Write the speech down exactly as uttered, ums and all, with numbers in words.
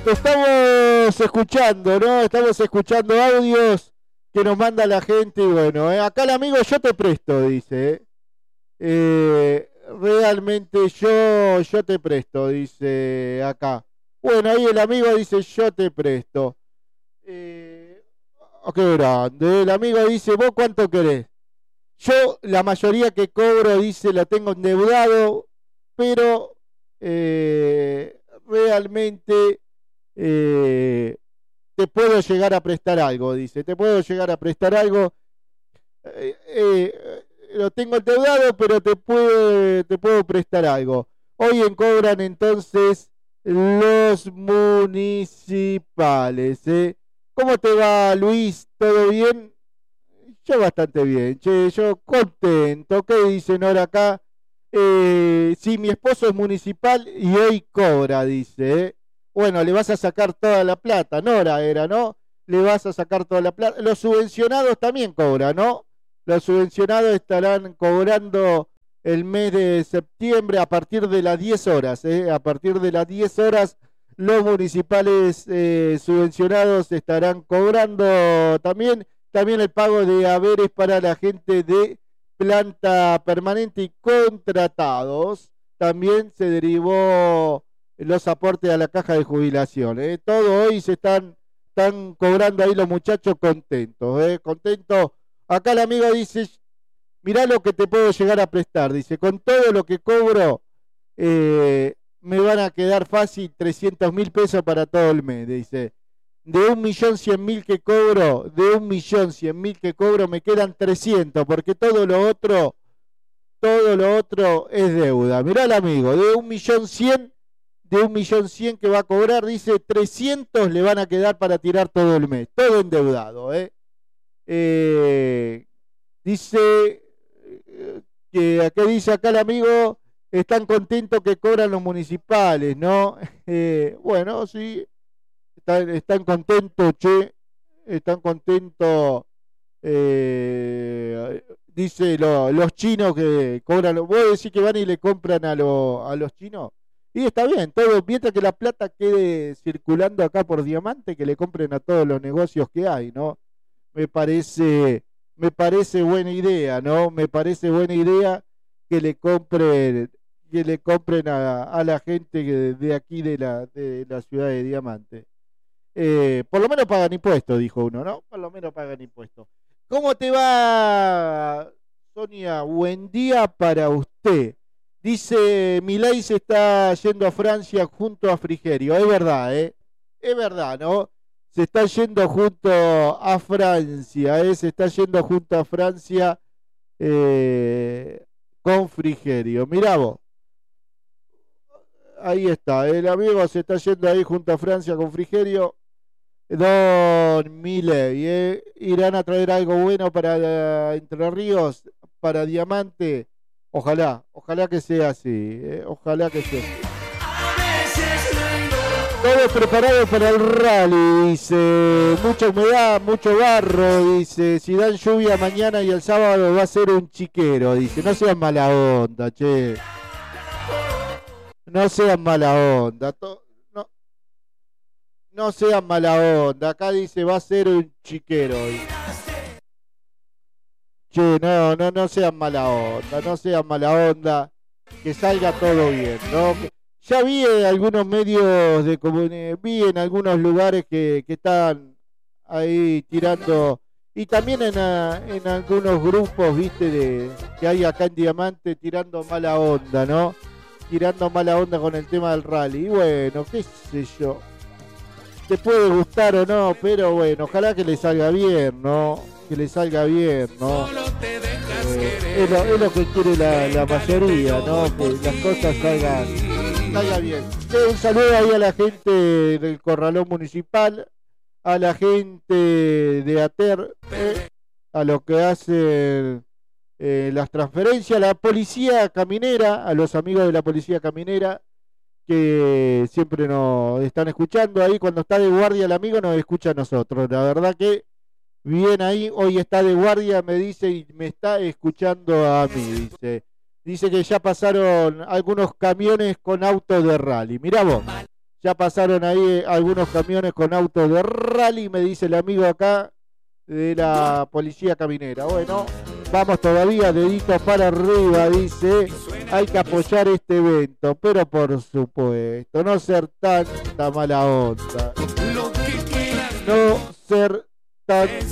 Estamos escuchando, ¿no? Estamos escuchando audios que nos manda la gente y bueno, eh, acá el amigo yo te presto, dice. Eh. Eh, realmente yo, yo te presto, dice acá. Bueno, ahí el amigo dice yo te presto. Eh, oh, qué grande. El amigo dice, ¿vos cuánto querés? Yo la mayoría que cobro, dice, la tengo endeudado, pero eh, realmente eh, te puedo llegar a prestar algo, dice, te puedo llegar a prestar algo. Eh, eh, lo tengo endeudado, pero te puedo, te puedo prestar algo. Hoy en cobran entonces los municipales. ¿eh? ¿Cómo te va, Luis? ¿Todo bien? Yo bastante bien, che, yo contento. ¿Qué dice Nora acá? Eh, sí, mi esposo es municipal y hoy cobra, dice. ¿eh? Bueno, le vas a sacar toda la plata, Nora era, ¿no? Le vas a sacar toda la plata. Los subvencionados también cobran, ¿no? Los subvencionados estarán cobrando el mes de septiembre a partir de las diez horas. ¿eh? A partir de las diez horas los municipales eh, subvencionados estarán cobrando también. También el pago de haberes para la gente de planta permanente y contratados. También se derivó los aportes a la caja de jubilación. ¿eh? Todo hoy se están, están cobrando ahí los muchachos contentos. ¿eh? Contentos. Acá el amigo dice, mirá lo que te puedo llegar a prestar. Dice, con todo lo que cobro, eh, me van a quedar fácil trescientos mil pesos para todo el mes. Dice, de un millón cien mil que cobro, de un millón cien mil que cobro, me quedan trescientos, porque todo lo otro, todo lo otro es deuda. Mirá el amigo, de un millón cien, de un millón cien que va a cobrar, dice, trescientos le van a quedar para tirar todo el mes, todo endeudado, ¿eh? Eh, dice que acá dice acá el amigo, están contentos que cobran los municipales, ¿no? Eh, bueno, sí, están, están contentos, che, están contentos, eh, dice lo, los chinos que cobran, vos decís que van y le compran a, lo, a los chinos, y está bien, todo, mientras que la plata quede circulando acá por Diamante, que le compren a todos los negocios que hay, ¿no? Me parece, me parece buena idea, ¿no? Me parece buena idea que le compren, que le compren a, a la gente de, de aquí de la, de la ciudad de Diamante. Eh, por lo menos pagan impuestos, dijo uno, ¿no? Por lo menos pagan impuestos. ¿Cómo te va, Sonia? Buen día para usted. Dice, Milei se está yendo a Francia junto a Frigerio. Es verdad, ¿eh? Es verdad, ¿no? Se está yendo junto a Francia, ¿eh? Se está yendo junto a Francia eh, con Frigerio. Mirá vos. Ahí está, el amigo se está yendo ahí junto a Francia con Frigerio. Don Milei, ¿eh? Irán a traer algo bueno para uh, Entre Ríos, para Diamante. Ojalá, ojalá que sea así, ¿eh? Ojalá que sea así. Todo preparado para el rally, dice. Mucha humedad, mucho barro, dice. Si dan lluvia mañana y el sábado va a ser un chiquero, dice. No sean mala onda, che. No sean mala onda. To- no, no sean mala onda. Acá dice va a ser un chiquero. Dice. Che, no, no, no sean mala onda. No sean mala onda. Que salga todo bien, ¿no? Ya vi en algunos medios de comunicación, vi en algunos lugares que, que están ahí tirando, y también en, a, en algunos grupos, viste, de, que hay acá en Diamante, tirando mala onda, ¿no? Tirando mala onda con el tema del rally. Y bueno, qué sé yo, te puede gustar o no, pero bueno, ojalá que le salga bien, ¿no? Que le salga bien, ¿no? Eh, es, lo, es lo que quiere la, la mayoría, ¿no? Que las cosas salgan, salgan bien. Eh, un saludo ahí a la gente del Corralón Municipal, a la gente de Ater, eh, a los que hacen eh, las transferencias, a la policía caminera, a los amigos de la policía caminera, que siempre nos están escuchando ahí. Cuando está de guardia el amigo nos escucha a nosotros. La verdad que bien ahí, hoy está de guardia, me dice, y me está escuchando a mí, dice. Dice que ya pasaron algunos camiones con autos de rally. Mirá vos, Ya pasaron ahí algunos camiones con autos de rally, me dice el amigo acá de la policía caminera. Bueno, vamos todavía, deditos para arriba, dice. Hay que apoyar este evento, pero por supuesto, no ser tanta mala onda. No ser tan